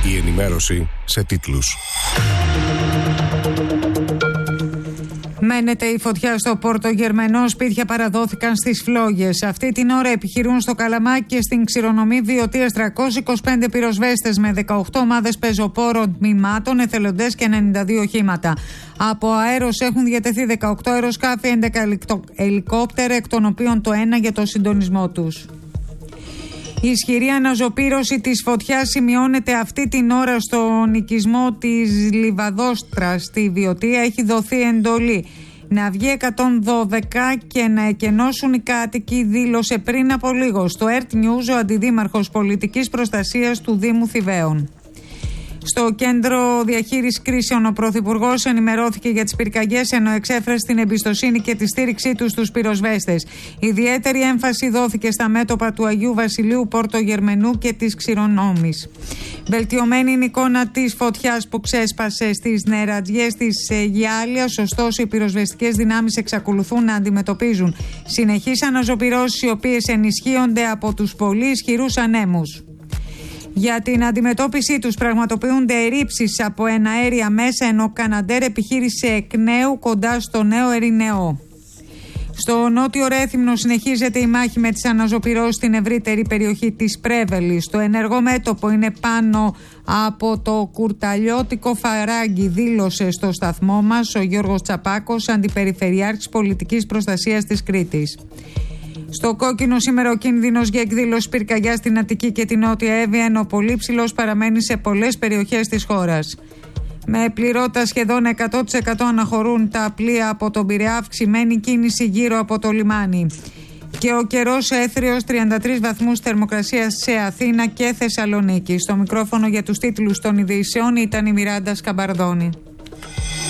Η ενημέρωση σε τίτλους. Μένεται η φωτιά στο Πόρτο Γερμενό, σπίτια παραδόθηκαν στις φλόγες. Αυτή την ώρα επιχειρούν στο Καλαμάκι και στην Ξηρονομή Βιωτίας 325 πυροσβέστες με 18 ομάδες πεζοπόρων τμήματων, εθελοντές και 92 οχήματα. Από αέρος έχουν διατεθεί 18 αεροσκάφη, 11 ελικόπτερα, εκ των οποίων το ένα για το συντονισμό τους. Η ισχυρή αναζωπήρωση της φωτιάς σημειώνεται αυτή την ώρα στον οικισμό της Λιβαδόστρας στη Βιωτία. Έχει δοθεί εντολή να βγει 112 και να εκενώσουν οι κάτοικοι, δήλωσε πριν από λίγο στο Earth News ο αντιδήμαρχος πολιτικής προστασίας του Δήμου Θηβαίων. Στο κέντρο διαχείρισης κρίσεων ο Πρωθυπουργός ενημερώθηκε για τις πυρκαγιές, ενώ εξέφρασε την εμπιστοσύνη και τη στήριξή του στους πυροσβέστες. Ιδιαίτερη έμφαση δόθηκε στα μέτωπα του Αγίου Βασιλείου, Πόρτο Γερμενού και της Ξηρονόμης. Βελτιωμένη είναι η εικόνα της φωτιάς που ξέσπασε στις νερατζιές της Γιάλιας, ωστόσο οι πυροσβεστικές δυνάμεις εξακολουθούν να αντιμετωπίζουν συνεχείς αναζωπυρώσεις, οι οποίες ενισχύονται από τους πολύ ισχυρούς ανέμους. Για την αντιμετώπιση τους πραγματοποιούνται ερρήψεις από εναέρια μέσα, ενώ Καναντέρ επιχείρησε εκ νέου κοντά στο Νέο Ερηνεό. Στο νότιο Ρέθυμνο συνεχίζεται η μάχη με τις αναζωπυρώσεις στην ευρύτερη περιοχή της Πρέβελης. Το ενεργό μέτωπο είναι πάνω από το κουρταλιώτικο Φαράγγι, δήλωσε στο σταθμό μας ο Γιώργος Τσαπάκος, αντιπεριφερειάρχης πολιτικής προστασίας της Κρήτης. Στο κόκκινο σήμερα ο κίνδυνος για εκδήλωση πυρκαγιά στην Αττική και την Νότια Εύβοια, ενώ πολύ ψηλός παραμένει σε πολλές περιοχές της χώρας. Με πληρότητα σχεδόν 100% αναχωρούν τα πλοία από τον Πειραιά, αυξημένη κίνηση γύρω από το λιμάνι. Και ο καιρός έθριος, 33 βαθμούς θερμοκρασίας σε Αθήνα και Θεσσαλονίκη. Στο μικρόφωνο για τους τίτλους των ειδήσεων ήταν η Μιράντα Σκαμπαρδόνη.